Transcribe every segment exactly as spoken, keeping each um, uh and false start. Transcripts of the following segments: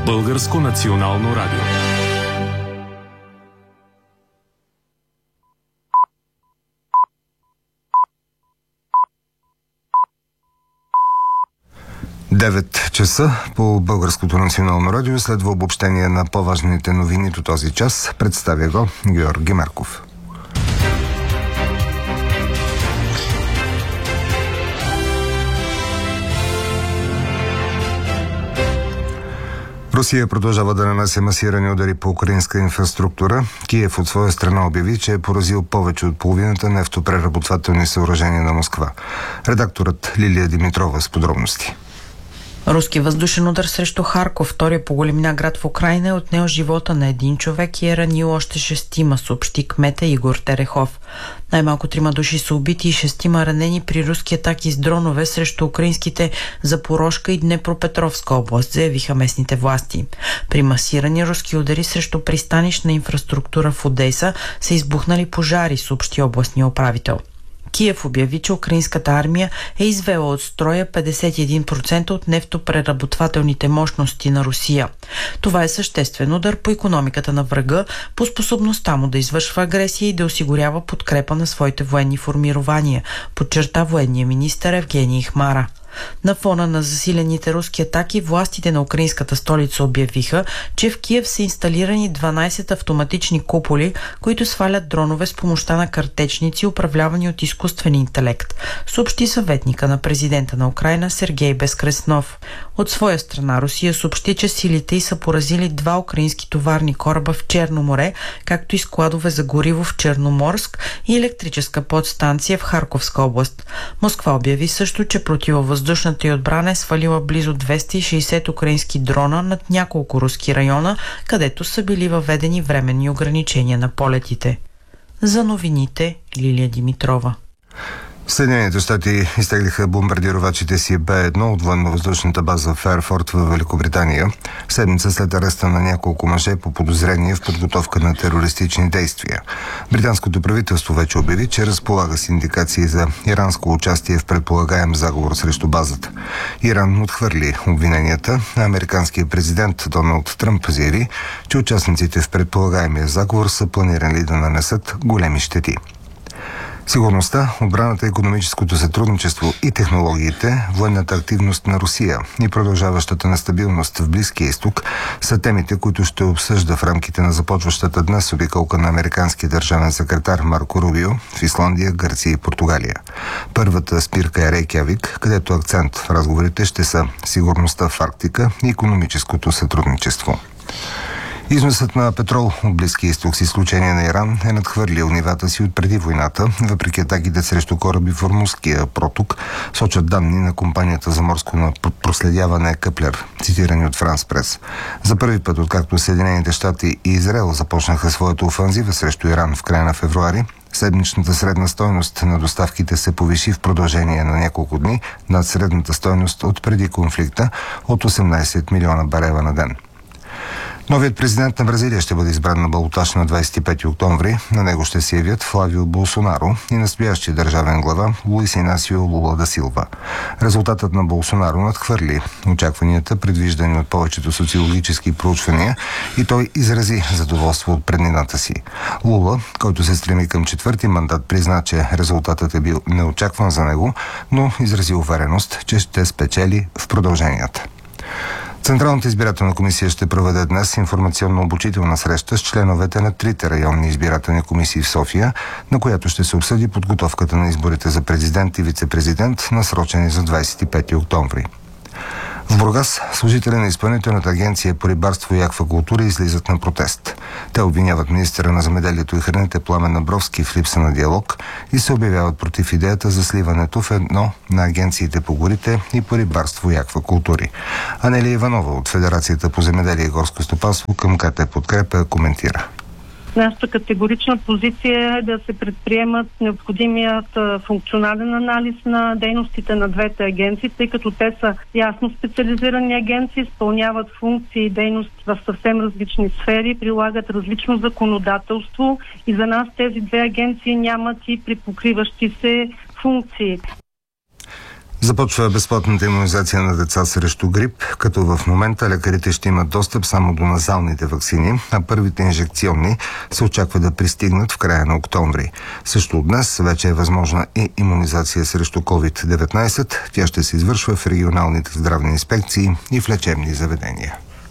Българско национално радио. девет часа по Българското национално радио следва обобщение на по-важните новини до този час. Представя го Георги Марков. Русия продължава да нанася масирани удари по украинска инфраструктура. Киев от своя страна обяви, че е поразил повече от половината нефтопреработвателни съоръжения на Москва. Редакторът Лилия Димитрова с подробности. Руски въздушен удар срещу Харков, втория по големина град в Украйна, е отнел живота на един човек и е ранил още шестима, съобщи кмета Игор Терехов. Най-малко трима души са убити и шестима ранени при руски атаки с дронове срещу украинските Запорожка и Днепропетровска област, заявиха местните власти. При масирани руски удари срещу пристанищна инфраструктура в Одеса са избухнали пожари, съобщи областния управител. Киев обяви, че украинската армия е извела от строя петдесет и един процента от нефтопреработвателните мощности на Русия. Това е съществен удар по икономиката на врага, по способността му да извършва агресия и да осигурява подкрепа на своите военни формирования, подчерта военния министър Евгений Хмара. На фона на засилените руски атаки, властите на украинската столица обявиха, че в Киев са инсталирани дванайсет автоматични куполи, които свалят дронове с помощта на картечници, управлявани от изкуствен интелект, съобщи съветника на президента на Украйна Сергей Безкреснов. От своя страна Русия съобщи, че силите й са поразили два украински товарни кораба в Черно море, както и складове за гориво в Черноморск и електрическа подстанция в Харковска област. Москва обяви също, че противовъздушната Въздушната й отбрана е свалила близо двеста и шейсет украински дрона над няколко руски района, където са били въведени временни ограничения на полетите. За новините Лилия Димитрова. Съединените щати изтеглиха бомбардировачите си Б едно от военно-въздушната база в Фейерфорд в Великобритания, седмица след ареста на няколко мъже по подозрение в подготовка на терористични действия. Британското правителство вече обяви, че разполага с индикации за иранско участие в предполагаем заговор срещу базата. Иран отхвърли обвиненията, а американският президент Доналд Тръмп заяви, че участниците в предполагаемия заговор са планирали да нанесат големи щети. Сигурността, отбраната, икономическото сътрудничество и технологиите, военната активност на Русия и продължаващата нестабилност в Близкия изток са темите, които ще обсъжда в рамките на започващата днес обиколка на американския държавен секретар Марко Рубио в Исландия, Гърция и Португалия. Първата спирка е Рейкявик, където акцент в разговорите ще са сигурността в Арктика и икономическото сътрудничество. Износът на петрол от Близкия изток с изключение на Иран е надхвърлил нивата си от преди войната, въпреки атаките срещу кораби в Ормузския проток, сочат данни на компанията за морско проследяване Къплер, цитирани от Франс Прес. За първи път, откакто Съединените щати и Израел започнаха своята офанзива срещу Иран в края на февруари, седмичната средна стойност на доставките се повиши в продължение на няколко дни над средната стойност от преди конфликта от осемнайсет милиона барела на ден. Новият президент на Бразилия ще бъде избран на балотаж на двайсет и пети октомври. На него ще се явят Флавио Болсонаро и настоящия държавен глава Луис Инасио Лула да Силва. Резултатът на Болсонаро надхвърли очакванията, предвиждани от повечето социологически проучвания, и той изрази задоволство от преднината си. Лула, който се стреми към четвърти мандат, призна, че резултатът е бил неочакван за него, но изрази увереност, че ще спечели в продълженията. Централната избирателна комисия ще проведе днес информационно-обучителна среща с членовете на трите районни избирателни комисии в София, на която ще се обсъди подготовката на изборите за президент и вице-президент, насрочени за двайсет и пети октомври. В Бургас служители на Изпълнителната агенция по рибарство и аквакултура излизат на протест. Те обвиняват министъра на земеделието и храните Пламен Абровски в липса на диалог и се обявяват против идеята за сливането в едно на агенциите по горите и по рибарство и аквакултури. Анелия Иванова от Федерацията по земеделие и горско стопанство към КТ Подкрепа коментира. Нашата категорична позиция е да се предприемат необходимият функционален анализ на дейностите на двете агенции, тъй като те са ясно специализирани агенции, изпълняват функции и дейности в съвсем различни сфери, прилагат различно законодателство и за нас тези две агенции нямат и припокриващи се функции. Започва безплатната имунизация на деца срещу грип, като в момента лекарите ще имат достъп само до назалните ваксини, а първите инжекционни се очаква да пристигнат в края на октомври. Също днес вече е възможна и имунизация срещу ковид деветнайсет. Тя ще се извършва в регионалните здравни инспекции и в лечебни заведения.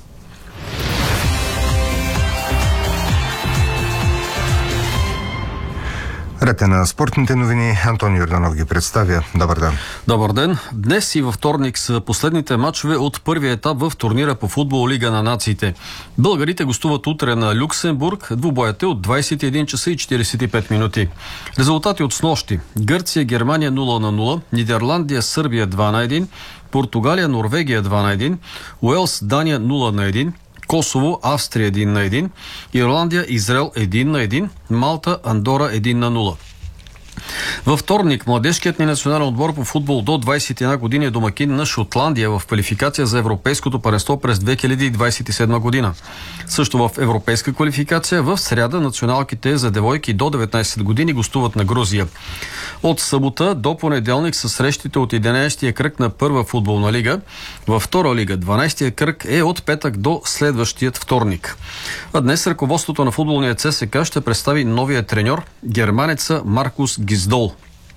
Рете на спортните новини. Антони Йорданов ги представя. Добър ден. Добър ден. Днес и във вторник са последните мачове от първия етап в турнира по футбол Лига на нациите. Българите гостуват утре на Люксембург. Двубоят е от двайсет и един часа и четирийсет и пет минути. Резултати от снощи: Гърция, Германия нула на нула, Нидерландия, Сърбия два на един, Португалия, Норвегия два на един, Уелс, Дания нула на един, Косово, Австрия един на един, Ирландия, Израел един на един, Малта, Андора един на нула. Във вторник младежкият ни национален отбор по футбол до двайсет и една години е домакин на Шотландия в квалификация за Европейското първенство през две хиляди двайсет и седма година. Също в европейска квалификация в сряда националките за девойки до деветнайсет години гостуват на Грузия. От събота до понеделник са срещите от единайсетия кръг на първа футболна лига. Във втора лига дванайсетия кръг е от петък до следващият вторник. А днес ръководството на футболния ЦСКА ще представи новия треньор, германеца Маркус Гисдол.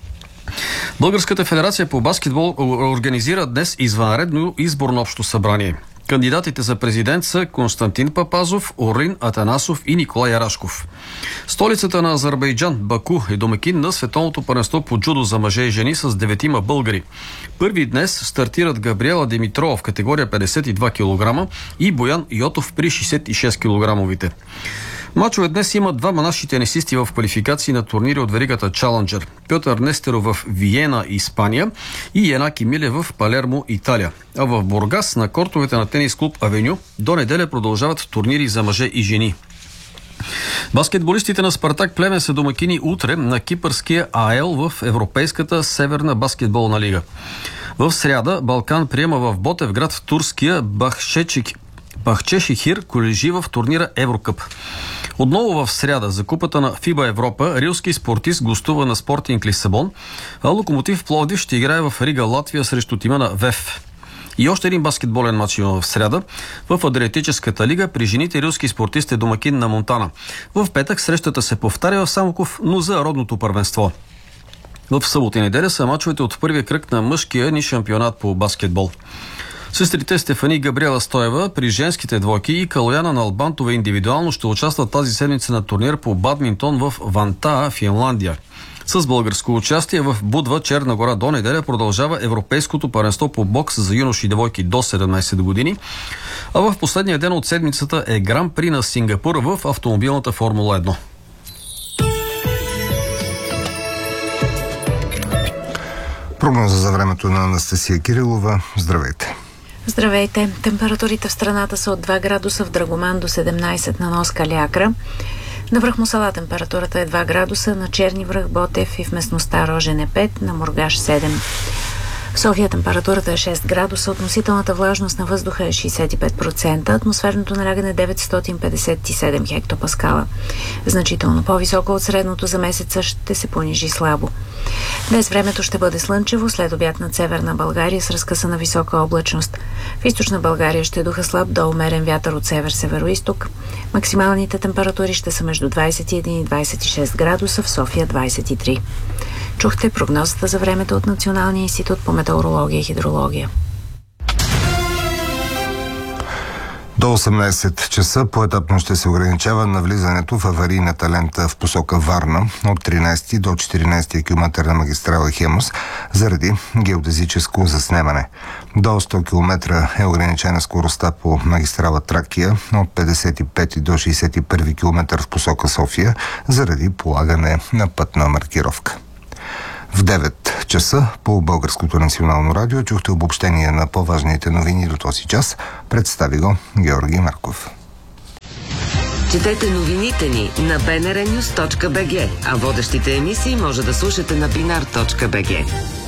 Българската федерация по баскетбол организира днес извънредно изборно общо събрание. Кандидатите за президент са Константин Папазов, Орин Атанасов и Николай Ярашков. Столицата на Азербайджан, Баку, е домакин на световното първенство по джудо за мъже и жени с деветима българи. Първи днес стартират Габриела Димитрова в категория петдесет и два килограма и Боян Йотов при шейсет и шест килограмовите. Мачове днес има двама наши тенисисти в квалификации на турнири от веригата Чаленджер. Пьотър Нестеров в Виена, Испания и Янаки Миле в Палермо, Италия. А в Бургас на кортовете на тенис клуб Авеню до неделя продължават турнири за мъже и жени. Баскетболистите на Спартак Плевен са домакини утре на кипърския АЕЛ в Европейската северна баскетболна лига. В сряда Балкан приема в Ботевград турския Бахчечик Бахчешихир колежи в турнира Еврокъп. Отново в сряда за купата на ФИБА Европа рилски спортист гостува на Спортинг Лисабон, а Локомотив Пловдив ще играе в Рига, Латвия срещу тима на ВЕФ. И още един баскетболен матч има в сряда. В Адриатическата лига при жените рилски спортист е домакин на Монтана. В петък срещата се повтаря в Самоков, но за родното първенство. В събота и неделя са мачовете от първия кръг на мъжкия ни шампионат по баскетбол. Сестрите Стефани и Габриела Стоева при женските двойки и Калояна Налбантова индивидуално ще участват тази седмица на турнир по бадминтон в Вантаа, Финландия. С българско участие в Будва, Черна гора до неделя продължава Европейското първенство по бокс за юноши и девойки до седемнайсет години, а в последния ден от седмицата е Гран При на Сингапур в автомобилната Формула едно. Прогноза за времето на Анастасия Кирилова. Здравейте! Здравейте! Температурите в страната са от два градуса в Драгоман до седемнайсет на нос Калиакра. На връх Мусала температурата е два градуса, на Черни връх Ботев и в местността Рожен е пет, на Мургаш седем. В София температурата е шест градуса, относителната влажност на въздуха е шейсет и пет процента, атмосферното налягане е деветстотин петдесет и седем хектопаскала. Значително по-високо от средното за месеца ще се понижи слабо. Днес времето ще бъде слънчево, след обяд над северна България с разкъсана висока облачност. В източна България ще духа слаб до умерен вятър от север-североизток. Максималните температури ще са между двайсет и един и двайсет и шест градуса, в София двайсет и три. Чухте прогнозата за времето от Националния институт по метеорология и хидрология. До осемнайсет часа поетапно ще се ограничава навлизането в аварийната лента в посока Варна от тринайсети до четиринайсети километър на магистрала Хемус заради геодезическо заснемане. До сто километра е ограничена скоростта по магистрала Тракия от петдесет и пети до шейсет и първи километър в посока София заради полагане на пътна маркировка. В девет часа по Българското национално радио чухте обобщение на по-важните новини до този час. Представи го Георги Марков. Четете новините ни на би ен ар нюз точка би джи, а водещите емисии може да слушате на бинар точка би джи.